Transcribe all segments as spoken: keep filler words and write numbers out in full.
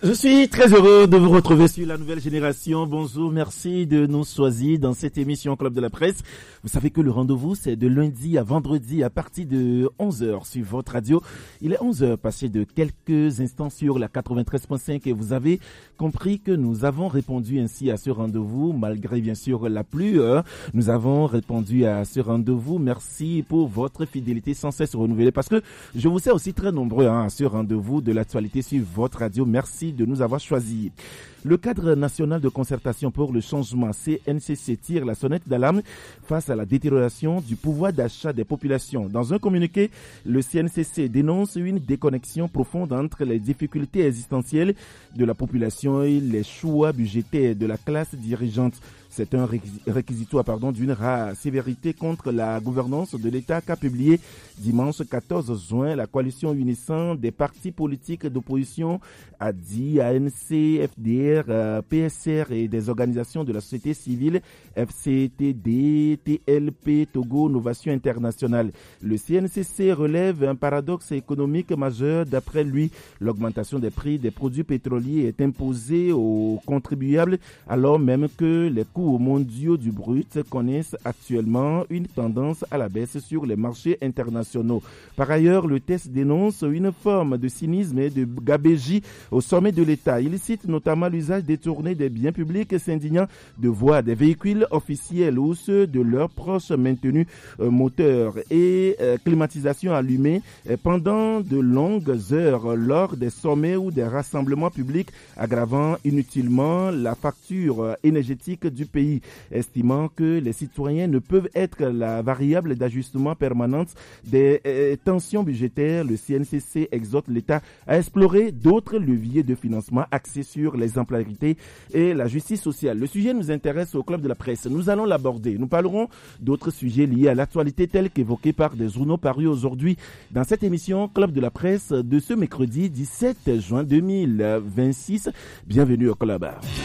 Je suis très heureux de vous retrouver sur la nouvelle génération. Bonjour, merci de nous choisir dans cette émission Club de la Presse. Vous savez que le rendez-vous, c'est de lundi à vendredi à partir de onze heures sur votre radio. Il est onze heures passé de quelques instants sur la quatre-vingt-treize point cinq et vous avez compris que nous avons répondu ainsi à ce rendez-vous, malgré bien sûr la pluie. Nous avons répondu à ce rendez-vous. Merci pour votre fidélité sans cesse renouvelée parce que je vous sais aussi très nombreux hein, à ce rendez-vous de l'actualité sur votre radio. Merci de nous avoir choisis. Le cadre national de concertation pour le changement C N C C tire la sonnette d'alarme face à la détérioration du pouvoir d'achat des populations. Dans un communiqué, le C N C C dénonce une déconnexion profonde entre les difficultés existentielles de la population et les choix budgétaires de la classe dirigeante. C'est un réquisitoire pardon, d'une rare sévérité contre la gouvernance de l'État qu'a publié dimanche quatorze juin la coalition unissant des partis politiques d'opposition A D I, A N C, F D R, euh, P S R et des organisations de la société civile F C T D, T L P, Togo, Novation Internationale. Le C N C C relève un paradoxe économique majeur. D'après lui, l'augmentation des prix des produits pétroliers est imposée aux contribuables alors même que les coûts mondiaux du brut connaissent actuellement une tendance à la baisse sur les marchés internationaux. Par ailleurs, le test dénonce une forme de cynisme et de gabégie au sommet de l'État. Il cite notamment l'usage détourné des biens publics, s'indignant de voir des véhicules officiels ou ceux de leurs proches maintenus euh, moteurs et euh, climatisation allumée euh, pendant de longues heures lors des sommets ou des rassemblements publics, aggravant inutilement la facture euh, énergétique du pays, estimant que les citoyens ne peuvent être la variable d'ajustement permanente des euh, tensions budgétaires. Le C N C C exhorte l'État à explorer d'autres leviers de financement axés sur les exemplarités et la justice sociale. Le sujet nous intéresse au Club de la Presse. Nous allons l'aborder. Nous parlerons d'autres sujets liés à l'actualité tels qu'évoqués par des journaux parus aujourd'hui dans cette émission Club de la Presse de ce mercredi dix-sept juin deux mille vingt-six. Bienvenue au Club.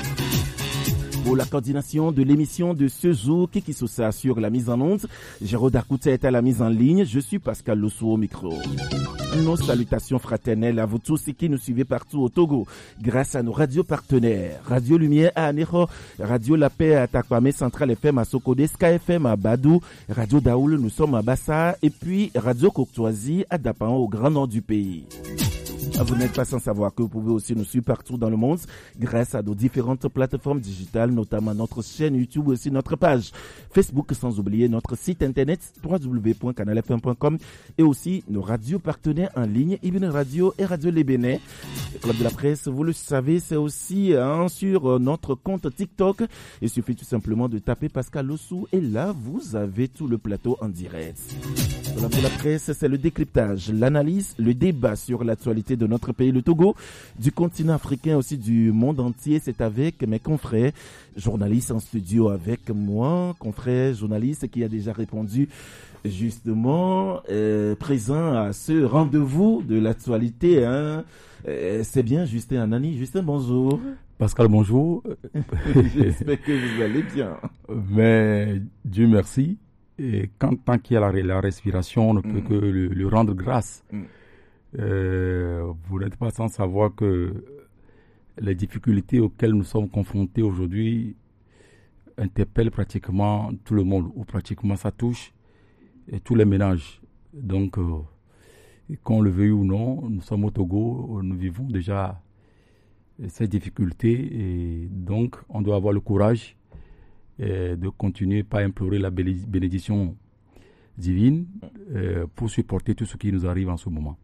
Pour la coordination de l'émission de ce jour, Kiki Sousa sur la mise en onde, Géraud Darkouta est à la mise en ligne, je suis Pascal Lossou au micro. Nos salutations fraternelles à vous tous qui nous suivez partout au Togo, grâce à nos radios partenaires, Radio Lumière à Anéro, Radio La Paix à Takwame, Central F M à Sokode, Sky F M à Badou, Radio Daoul, nous sommes à Bassa, et puis Radio Courtoisie à Dapan, au grand nord du pays. Vous n'êtes pas sans savoir que vous pouvez aussi nous suivre partout dans le monde grâce à nos différentes plateformes digitales, notamment notre chaîne YouTube, aussi notre page Facebook, sans oublier notre site internet w w w point canal f m point com et aussi nos radios partenaires en ligne, Ibn Radio et Radio Les Bénins. Le Club de la Presse, vous le savez, c'est aussi hein, sur notre compte TikTok. Il suffit tout simplement de taper Pascal Lossou et là, vous avez tout le plateau en direct. Le Club de la Presse, c'est le décryptage, l'analyse, le débat sur l'actualité de notre pays, le Togo, du continent africain, aussi du monde entier. C'est avec mes confrères journalistes en studio avec moi, confrères journalistes qui a déjà répondu justement euh, présent à ce rendez-vous de l'actualité. Hein. Euh, c'est bien Justin Anani. Justin, bonjour. Pascal, bonjour. J'espère que vous allez bien. Mais Dieu merci. Et quand tant qu'il y a la, la respiration, on ne peut mm. que le, le rendre grâce. Mm. Euh, vous n'êtes pas sans savoir que les difficultés auxquelles nous sommes confrontés aujourd'hui interpellent pratiquement tout le monde, ou pratiquement ça touche et tous les ménages. Donc, euh, qu'on le veuille ou non, nous sommes au Togo, nous vivons déjà ces difficultés et donc on doit avoir le courage euh, de continuer par implorer la bénédiction divine euh, pour supporter tout ce qui nous arrive en ce moment.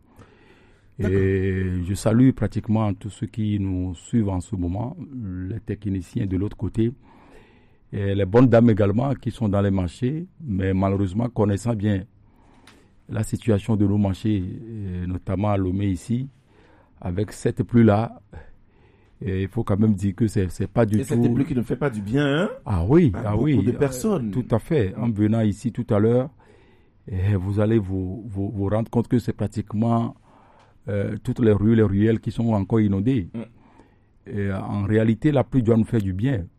Et je salue pratiquement tous ceux qui nous suivent en ce moment, les techniciens de l'autre côté, et les bonnes dames également qui sont dans les marchés, mais malheureusement connaissant bien la situation de nos marchés, notamment à Lomé ici, avec cette pluie-là, et il faut quand même dire que c'est, c'est pas du et tout... Et cette pluie qui ne fait pas du bien, hein? Ah oui, à ah beaucoup oui. de personnes. Tout à fait. En venant ici tout à l'heure, et vous allez vous, vous, vous rendre compte que c'est pratiquement euh, toutes les rues, les ruelles qui sont encore inondées. Mm. Et en réalité, la pluie doit nous faire du bien